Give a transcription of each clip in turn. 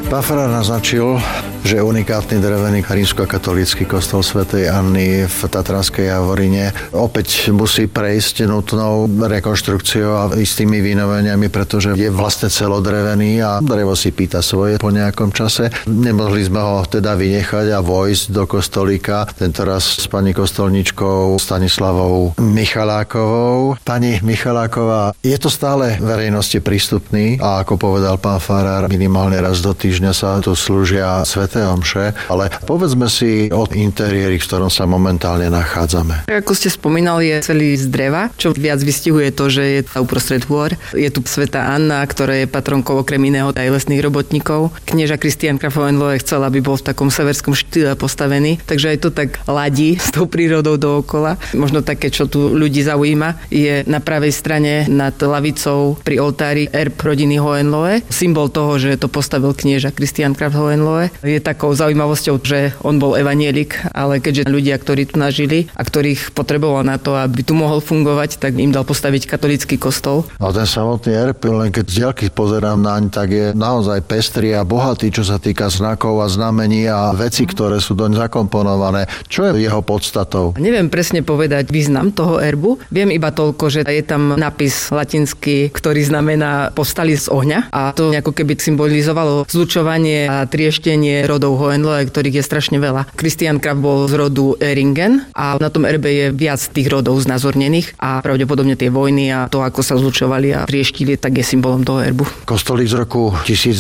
Pán farár naznačil, že unikátny drevený rímskokatolícky kostol svätej Anny v Tatranskej Javorine opäť musí prejsť nutnou rekonštrukciou a istými vynoveniami, pretože je vlastne celodrevený a drevo si pýta svoje po nejakom čase. Nemohli sme ho teda vynechať a vojsť do kostolíka, tentoraz s pani kostolničkou Stanislavou Michalákovou. Pani Michaláková, je to stále verejnosti prístupný a ako povedal pán farár, minimálne raz do týždňa sa tu slúžia sväté omše, ale povedzme si o interiéri, v ktorom sa momentálne nachádzame. Ako ste spomínali, je celý z dreva, čo viac vystihuje to, že je uprostred hôr. Je tu svätá Anna, ktorá je patronkou okrem iného aj lesných robotníkov. Knieža Christian Krapf Hohenlohe chcel, aby bol v takom severskom štýle postavený, takže aj to tak ladí s tou prírodou dookola. Možno také, čo tu ľudí zaujíma, je na pravej strane nad lavicou pri oltári erb rodiny Hohenlohe, symbol toho, že to postavil knieža Christian Krapf Hohenlohe. Je takou zaujímavosťou, že on bol evanielik, ale keďže ľudia, ktorí tu nažili a ktorých potreboval na to, aby tu mohol fungovať, tak im dal postaviť katolícky kostol. A ten samotný erb, len keď z diaľky pozerám naň, tak je naozaj pestrý a bohatý, čo sa týka znakov a znamení a vecí, ktoré sú doň zakomponované. Čo je jeho podstatou? Neviem presne povedať význam toho erbu. Viem iba toľko, že je tam nápis latinský, ktorý znamená povstali z ohňa a to ako keby symbolizovalo zlučovanie a trieštenie rodov Hohenlohe, ktorých je strašne veľa. Christian Krapf bol z rodu Eringen a na tom erbe je viac tých rodov znázornených a pravdepodobne tie vojny a to, ako sa zlučovali a trieštili, tak je symbolom toho erbu. Kostolík z roku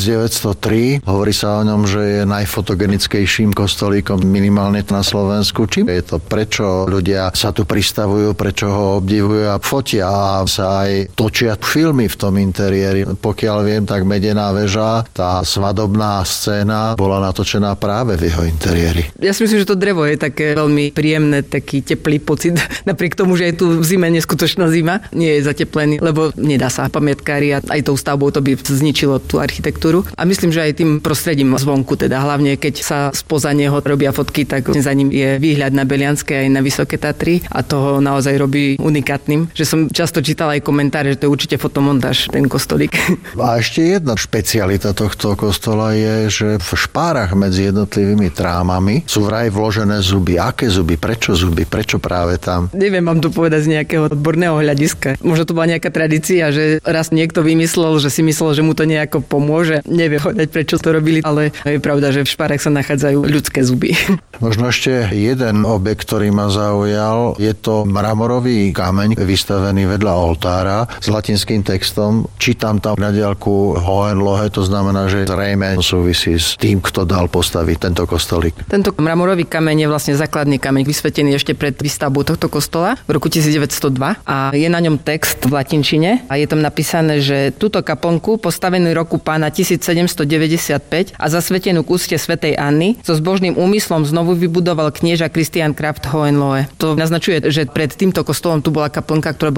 1903, hovorí sa o ňom, že je najfotogenickejším kostolíkom minimálne na Slovensku. Čím je to? Prečo ľudia sa tu pristavujú, prečo ho obdivujú a fotia a sa aj točia filmy v tom interiéri. Pokiaľ viem, tak Medená väža, tá svadobná scéna bola natočená práve v jeho interiéri. Ja si myslím, že to drevo je také veľmi príjemné, taký teplý pocit. Napriek tomu, že je tu v zime neskutočná zima, nie je zateplený, lebo nedá sa pamätkári a aj tou stavbou to by zničilo tú architektúru. A myslím, že aj tým prostredím zvonku, teda hlavne keď sa spoza neho robia fotky, tak za ním je výhľad na Belianske aj na Vysoké Tatry a toho naozaj robí unikátnym. Že som často čítala aj komentáre, že to je určite fotomontáž, ten kostolík. A ešte jedna špecialita tohto kostola je, že v špárach medzi jednotlivými trámami sú vraj vložené zuby. Aké zuby? Prečo zuby? Prečo práve tam? Neviem vám to povedať z nejakého odborného hľadiska. Možno to bola nejaká tradícia, že raz niekto vymyslel, že si myslel, že mu to nejako pomôže. Neviem povedať, prečo to robili, ale je pravda, že v špárach sa nachádzajú ľudské zuby. Možno ešte jeden objekt, ktorý ma zaujal, je to mramorový kameň vystavený vedľa oltára s latinským textom. Čítam tam na diaľku Hohenlohe, to znamená, že zrejme súvisí s tým, kto dal postaviť tento kostolík. Tento mramorový kameň je vlastne základný kameň vysvetený ešte pred výstavbou tohto kostola v roku 1902 a je na ňom text v latinčine a je tam napísané, že túto kaplnku postavenú roku pána 1795 a zasvetenú k úcte svätej Anny so zbožným úmyslom znovu vybudoval knieža Christian Krapf Hohenlohe. To naznačuje, že pred týmto kostolom tu bola kaplnka, ktorá bola